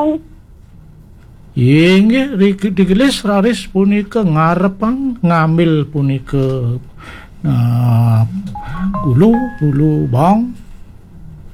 bong. Inggih digelis raris punika ngarepang ngambil punika ulu bong